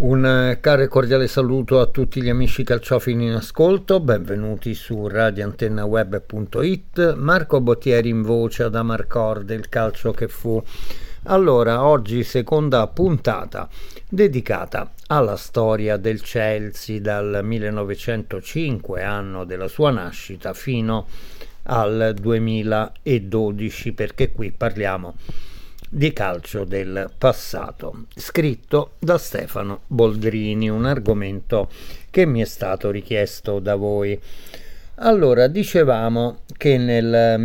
Un caro e cordiale saluto a tutti gli amici calciofili in ascolto, benvenuti su radioantennaweb.it. Marco Bottieri in voce ad Amarcord del calcio che fu. Allora, oggi seconda puntata dedicata alla storia del Chelsea dal 1905, anno della sua nascita, fino al 2012, perché qui parliamo di calcio del passato, scritto da Stefano Boldrini, un argomento che mi è stato richiesto da voi. Allora, dicevamo che nel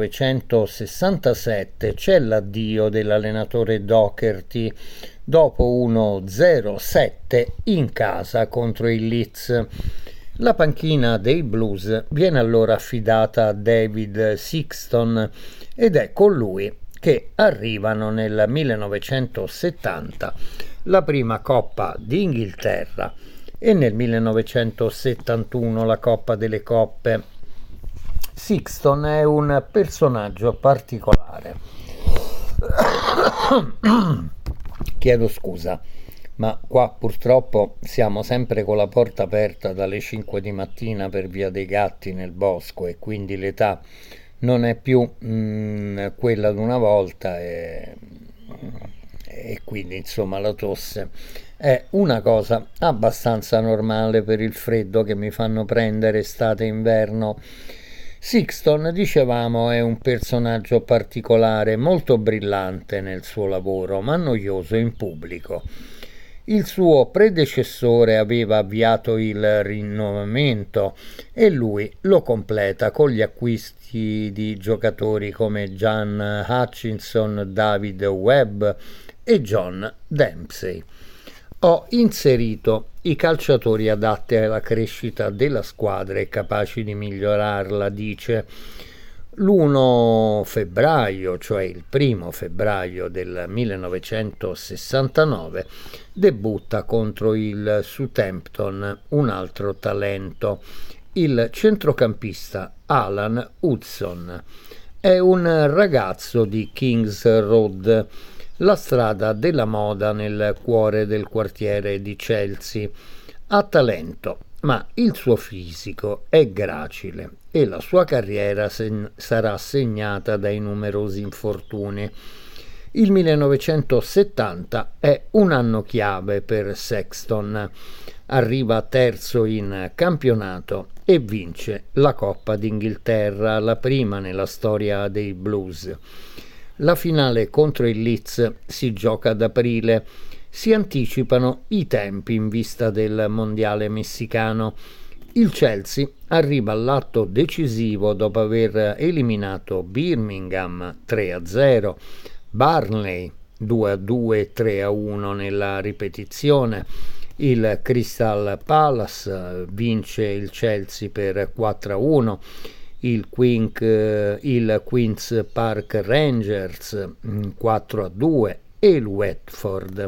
1967 c'è l'addio dell'allenatore Docherty dopo 1-0-7 in casa contro il Leeds. La panchina dei Blues viene allora affidata a David Sexton ed è con lui che arrivano nel 1970 la prima Coppa d'Inghilterra e nel 1971 la Coppa delle Coppe. Sexton è un personaggio particolare. Chiedo scusa, ma qua purtroppo siamo sempre con la porta aperta dalle 5 di mattina per via dei gatti nel bosco e quindi l'età non è più quella di una volta e quindi insomma la tosse è una cosa abbastanza normale per il freddo che mi fanno prendere estate e inverno. Sexton, dicevamo, è un personaggio particolare, molto brillante nel suo lavoro, ma noioso in pubblico. Il suo predecessore aveva avviato il rinnovamento e lui lo completa con gli acquisti di giocatori come Jan Hutchinson, David Webb e John Dempsey. Ho inserito i calciatori adatti alla crescita della squadra e capaci di migliorarla, dice. L'1 febbraio, cioè il 1 febbraio del 1969, debutta contro il Southampton un altro talento, il centrocampista Alan Hudson. È un ragazzo di Kings Road, la strada della moda nel cuore del quartiere di Chelsea. Ha talento, ma il suo fisico è gracile e la sua carriera sarà segnata dai numerosi infortuni. Il 1970 è un anno chiave per Sexton. Arriva terzo in campionato e vince la Coppa d'Inghilterra, la prima nella storia dei Blues. La finale contro il Leeds si gioca ad aprile. Si anticipano i tempi in vista del mondiale messicano. Il Chelsea arriva all'atto decisivo dopo aver eliminato Birmingham 3-0, Burnley 2-2, 3-1 nella ripetizione. Il Crystal Palace vince il Chelsea per 4-1. Il Queen's Park Rangers 4-2 e il Watford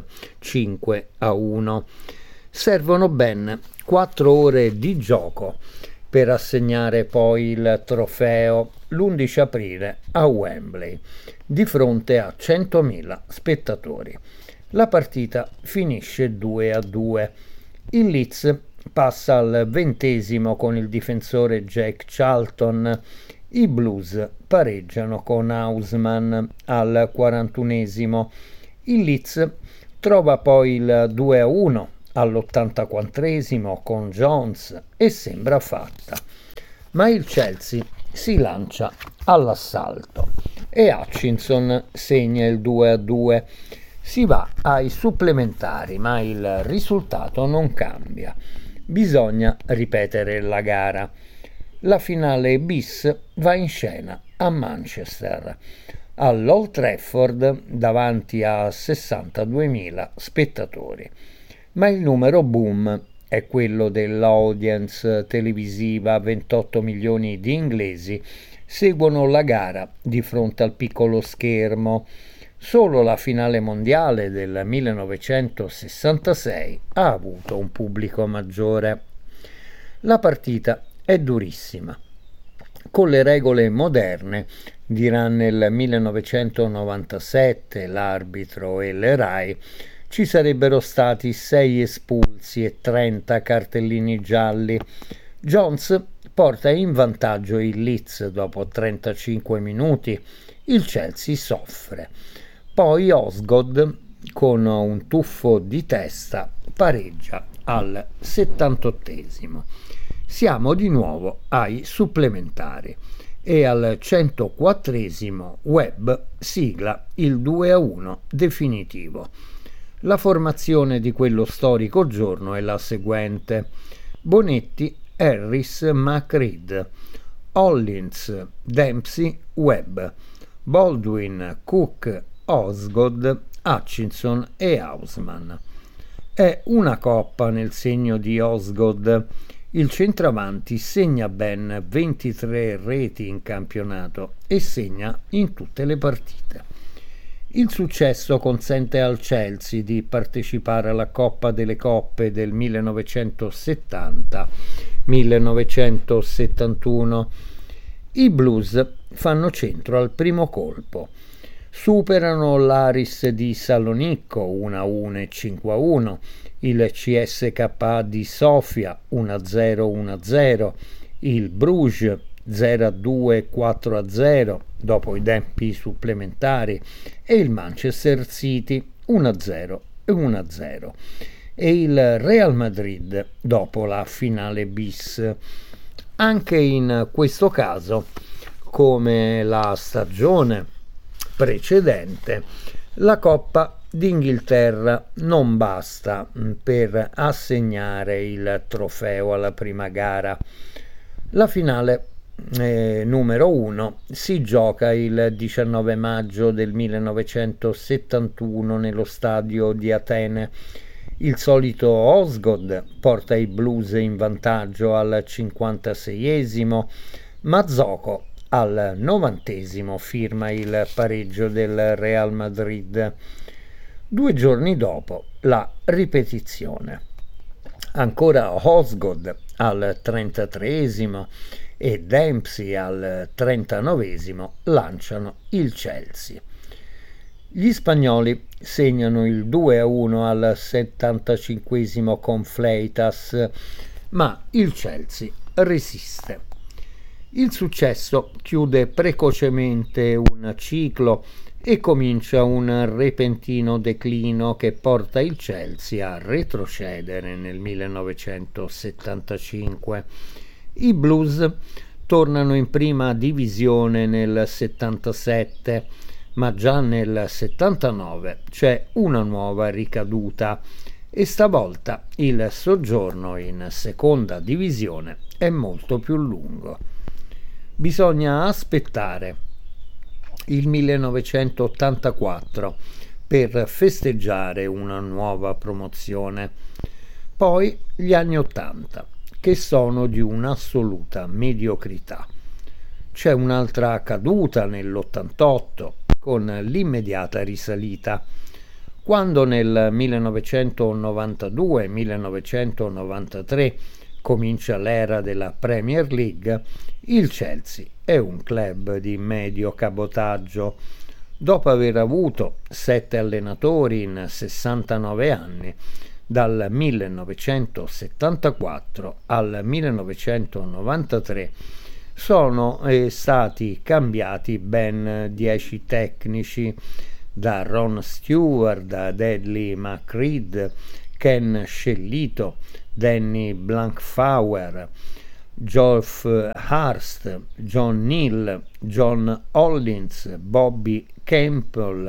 5-1. Servono ben 4 ore di gioco per assegnare poi il trofeo l'11 aprile a Wembley di fronte a 100.000 spettatori. La partita finisce 2-2. Il Leeds passa al 20° con il difensore Jack Charlton. I Blues pareggiano con Houseman al 41°. Il Leeds trova poi il 2-1 all'84° con Jones e sembra fatta. Ma il Chelsea si lancia all'assalto e Hutchinson segna il 2-2. Si va ai supplementari, ma il risultato non cambia. Bisogna ripetere la gara. La finale bis va in scena a Manchester, all'Old Trafford, davanti a 62.000 spettatori. Ma il numero boom è quello dell'audience televisiva. 28 milioni di inglesi seguono la gara di fronte al piccolo schermo. Solo la finale mondiale del 1966 ha avuto un pubblico maggiore. La partita è durissima. Con le regole moderne, dirà nel 1997 l'arbitro e le RAI, ci sarebbero stati 6 espulsi e 30 cartellini gialli. Jones porta in vantaggio il Leeds dopo 35 minuti, il Chelsea soffre. Poi Osgood, con un tuffo di testa, pareggia al 78esimo. Siamo di nuovo ai supplementari e al 104esimo Webb sigla il 2-1 definitivo. La formazione di quello storico giorno è la seguente: Bonetti, Harris, McReed, Hollins, Dempsey, Webb, Baldwin, Cook, Osgood, Hutchinson e Houseman. È una coppa nel segno di Osgood. Il centravanti segna ben 23 reti in campionato e segna in tutte le partite. Il successo consente al Chelsea di partecipare alla Coppa delle Coppe del 1970-1971. I Blues fanno centro al primo colpo. Superano l'Aris di Salonicco 1-1 e 5-1, il CSKA di Sofia 1-0-1-0, il Bruges 0-2 4-0 dopo i tempi supplementari e il Manchester City 1-0 e 1-0 e il Real Madrid dopo la finale bis. Anche in questo caso, come la stagione precedente, la Coppa d'Inghilterra non basta per assegnare il trofeo alla prima gara. La finale numero 1 si gioca il 19 maggio del 1971 nello stadio di Atene. Il solito Osgood porta i Blues in vantaggio al 56esimo, Mazzocco al 90esimo firma il pareggio del Real Madrid. 2 giorni dopo la ripetizione. Ancora Osgood al 33esimo e Dempsey al 39esimo lanciano il Chelsea. Gli spagnoli segnano il 2-1 al 75esimo con Fleitas, ma il Chelsea resiste. Il successo chiude precocemente un ciclo e comincia un repentino declino che porta il Chelsea a retrocedere nel 1975. I Blues tornano in prima divisione nel 77, ma già nel 79 c'è una nuova ricaduta e stavolta il soggiorno in seconda divisione è molto più lungo. Bisogna aspettare il 1984 per festeggiare una nuova promozione. Poi gli anni 80, che sono di un'assoluta mediocrità. C'è un'altra caduta nell'88 con l'immediata risalita. Quando nel 1992-1993 comincia l'era della Premier League, il Chelsea è un club di medio cabotaggio. Dopo aver avuto 7 allenatori in 69 anni, dal 1974 al 1993, sono stati cambiati ben 10 tecnici, da Ron Stewart, da Dudley McReed, Ken Scellito, Danny Blankfauer, Geoff Hurst, John Neal, John Hollins, Bobby Campbell,